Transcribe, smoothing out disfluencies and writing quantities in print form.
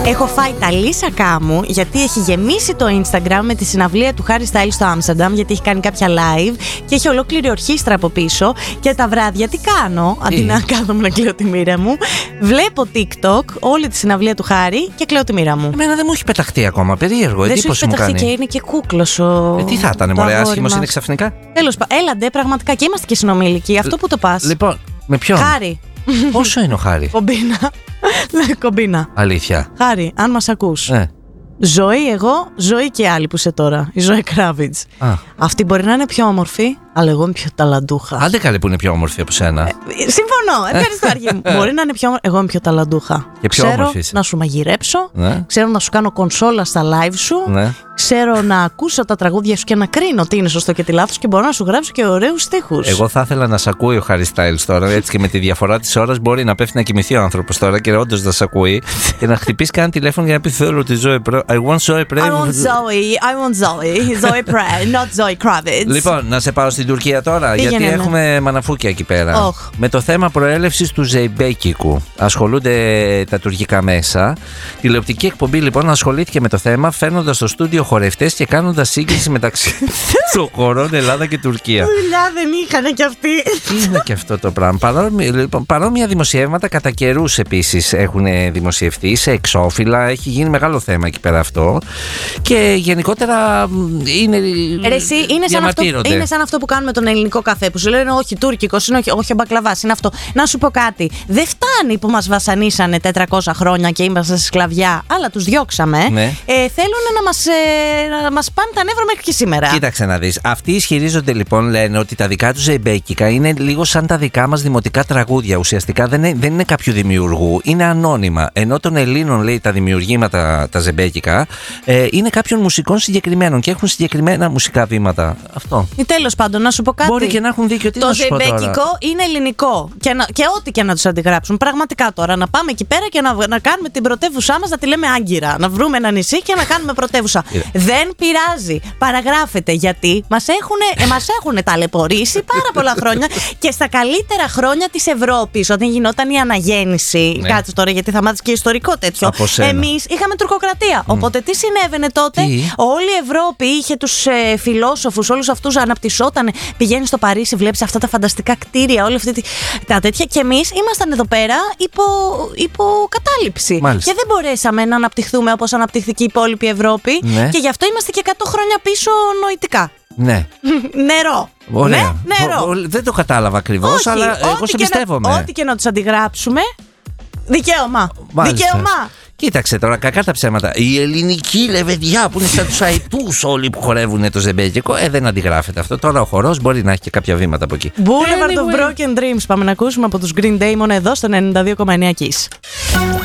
Έχω φάει τα λύσακά μου γιατί έχει γεμίσει το Instagram με τη συναυλία του Harry Styles στο Άμστερνταμ, γιατί έχει κάνει κάποια live και έχει ολόκληρη ορχήστρα από πίσω. Και τα βράδια τι κάνω? Αντί να κάθομαι να κλαίω τη μοίρα μου, βλέπω TikTok όλη τη συναυλία του Harry και κλαίω τη μοίρα μου. Εμένα δεν μου έχει πεταχτεί ακόμα. Περίεργο, εντύπωση μου κάνει. Και είναι και κούκλος ο. Τι θα ήταν, μωρέ, άσχημος είναι ξαφνικά. Τέλος πάντων, έλαντε, πραγματικά και είμαστε και συνομήλικοι. Αυτό που το πας. Λοιπόν, με ποιον? Χάρη. Πόσο είναι ο Χάρη? Κομπίνα. Κομπίνα. Αλήθεια. Χάρη, αν μας ακούς. Ζωή εγώ, ζωή και άλλη που είσαι τώρα. Η Ζωή Κράβιτς. Αυτή μπορεί να είναι πιο όμορφη, αλλά εγώ είμαι πιο ταλαντούχα. Άντε καλή που είναι πιο όμορφη από σένα. Συμφωνώ, ευχαριστώ αρχή μου. Μπορεί να είναι πιο όμορφη, εγώ είμαι πιο ταλαντούχα. Και πιο όμορφη. Ξέρω να σου μαγειρέψω, ξέρω να σου κάνω κονσόλα στα live σου, ξέρω να ακούσω τα τραγούδια σου και να κρίνω τι είναι σωστό και τι λάθος και μπορώ να σου γράψω και ωραίους στίχους. Εγώ θα ήθελα να σ' ακούει ο Harry Styles τώρα, έτσι και με τη διαφορά της ώρας μπορεί να πέφτει να κοιμηθεί ο άνθρωπος τώρα και όντως να σ' ακούει και να χτυπήσει κανένα τηλέφωνο για να πει θέλω τη Zoe Pre. I want Zoe Pre. I want Zoe. Zoe Pre, not Zoe Kravitz. Λοιπόν, να σε πάω στην Τουρκία τώρα, γιατί έχουμε μαναφούκια εκεί πέρα. Με το θέμα προέλευσης του ζεϊμπέκικου ασχολούνται τα τουρκικά μέσα. Τηλεοπτική εκπομπή λοιπόν ασχολήθηκε με το θέμα, φέρνοντας στο στούντιο χορευτές και κάνοντας σύγκριση μεταξύ των χωρών Ελλάδα και Τουρκία. Δουλειά δεν είχαν κι αυτοί. Τι είναι και αυτό το πράγμα? Παρόμοια δημοσιεύματα κατά καιρούς επίσης έχουν δημοσιευτεί σε εξώφυλλα. Έχει γίνει μεγάλο θέμα εκεί πέρα αυτό. Και γενικότερα είναι. Είναι σαν αυτό που κάνουμε τον ελληνικό καφέ. Που σου λένε όχι τουρκικός, είναι όχι ο μπακλαβάς, είναι αυτό. Να σου πω κάτι. Δεν φτάνει που μας βασανίσανε 400 χρόνια και ήμασταν στη σκλαβιά, αλλά τους διώξαμε. Θέλουν να μας πάνε τα νεύρα μέχρι και σήμερα. Κοίταξε να δεις. Αυτοί ισχυρίζονται λοιπόν, λένε ότι τα δικά τους ζεϊμπέκικα είναι λίγο σαν τα δικά μας δημοτικά τραγούδια. Ουσιαστικά δεν είναι κάποιου δημιουργού, είναι ανώνυμα. Ενώ των Ελλήνων, λέει, τα δημιουργήματα, τα ζεϊμπέκικα, είναι κάποιων μουσικών συγκεκριμένων και έχουν συγκεκριμένα μουσικά βήματα. Αυτό. Τέλος πάντων, να σου πω κάτι. Μπορεί και να έχουν δίκιο. Τι το να σου πω τώρα. ζεϊμπέκικο είναι ελληνικό. Και ό,τι και να τους αντιγράψουν. Πραγματικά τώρα να πάμε εκεί πέρα και να κάνουμε την πρωτεύουσά μας να τη λέμε Άγκυρα. Να βρούμε ένα νησί και να κάνουμε πρωτεύουσα. Δεν πειράζει. Παραγράφεται γιατί μας έχουν ταλαιπωρήσει πάρα πολλά χρόνια και στα καλύτερα χρόνια της Ευρώπης, όταν γινόταν η αναγέννηση. Κάτσε τώρα γιατί θα μάθεις και ιστορικό τέτοιο. Εμείς είχαμε τουρκοκρατία. Οπότε τι συνέβαινε τότε? Όλη η Ευρώπη είχε τους φιλόσοφους, όλους αυτούς αναπτυσσόταν. Πηγαίνεις στο Παρίσι, βλέπεις αυτά τα φανταστικά κτίρια, όλα αυτά τα τέτοια. Και εμείς ήμασταν εδώ πέρα υπό κατάληψη. Μάλιστα. Και δεν μπορέσαμε να αναπτυχθούμε όπως αναπτύχθηκε η υπόλοιπη Ευρώπη. Και γι' αυτό είμαστε και 100 χρόνια πίσω νοητικά. Ναι. Νερό. Ωραία. Νερό. Δεν το κατάλαβα ακριβώς, αλλά εγώ σε πιστεύομαι. Ό,τι και να τους αντιγράψουμε. Δικαίωμα. Μάλιστα. Δικαίωμα. Κοίταξε τώρα, κακά τα ψέματα. Η ελληνική λεβεδιά που είναι σαν τους αετούς όλοι που χορεύουν το ζεμπέκικο, δεν αντιγράφεται αυτό. Τώρα ο χορός μπορεί να έχει και κάποια βήματα από εκεί. Boulevard of Broken Dreams. Πάμε να ακούσουμε από τους Green Day μόνο εδώ στο 92,9 Kiss.